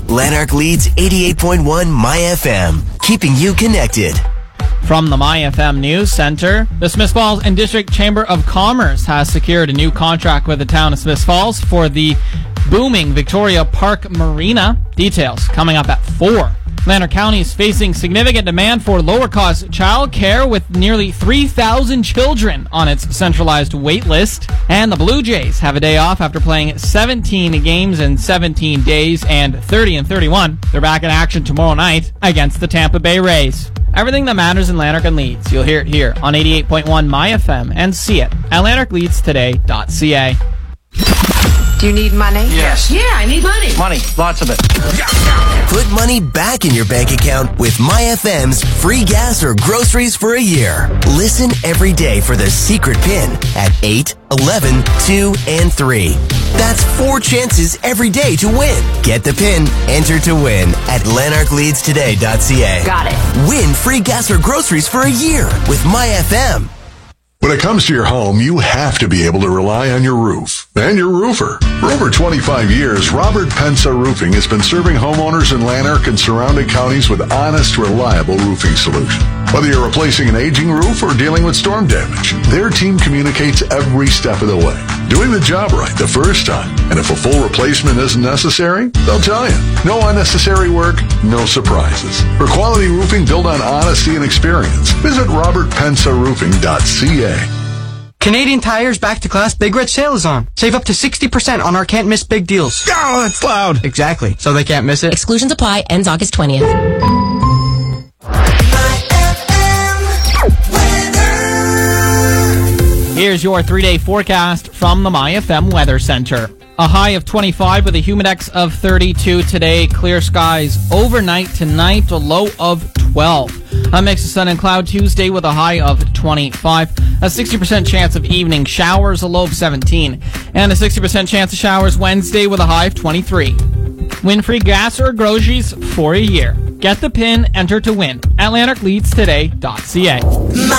Lanark leads 88.1 My FM, keeping you connected. From the My FM News Center, the Smiths Falls and District Chamber of Commerce has secured a new contract with the town of Smiths Falls for the booming Victoria Park Marina. Details coming up at 4. Lanark County is facing significant demand for lower-cost child care with nearly 3,000 children on its centralized wait list. And the Blue Jays have a day off after playing 17 games in 17 days and 30-31. They're back in action tomorrow night against the Tampa Bay Rays. Everything that matters in Lanark and Leeds, you'll hear it here on 88.1 My FM and see it at lanarkleadstoday.ca. Do you need money? Yes. Yeah, I need money. Money, lots of it. Put money back in your bank account with MyFM's free gas or groceries for a year. Listen every day for the secret pin at 8, 11, 2, and 3. That's 4 chances every day to win. Get the pin, enter to win at lanarkleadstoday.ca. Got it. Win free gas or groceries for a year with MyFM. When it comes to your home, you have to be able to rely on your roof and your roofer. For over 25 years, Robert Pensa Roofing has been serving homeowners in Lanark and surrounding counties with honest, reliable roofing solutions. Whether you're replacing an aging roof or dealing with storm damage, their team communicates every step of the way, doing the job right the first time. And if a full replacement isn't necessary, they'll tell you. No unnecessary work, no surprises. For quality roofing built on honesty and experience, visit robertpensaroofing.ca. Canadian Tire's Back to Class Big Red Sale is on. Save up to 60% on our can't miss big deals. Oh, that's loud. Exactly. So they can't miss it. Exclusions apply. Ends August 20th. Here's your 3-day forecast from the My FM Weather Center. A high of 25 with a humidex of 32 today. Clear skies overnight tonight, a low of 12. A mix of sun and cloud Tuesday with a high of 25. A 60% chance of evening showers, a low of 17. And a 60% chance of showers Wednesday with a high of 23. Win free gas or groceries for a year. Get the pin, enter to win at lanarkleadstoday.ca.